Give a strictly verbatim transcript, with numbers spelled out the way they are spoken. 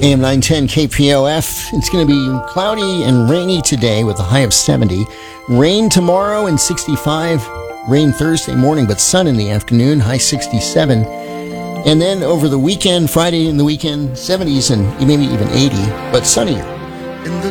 A M nine ten K P O F. It's going to be cloudy and rainy today with a high of seventy. Rain tomorrow and sixty-five. Rain Thursday morning, but sun in the afternoon, high sixty-seven. And then over the weekend, Friday and the weekend, seventies and maybe even eighty, but sunnier. In the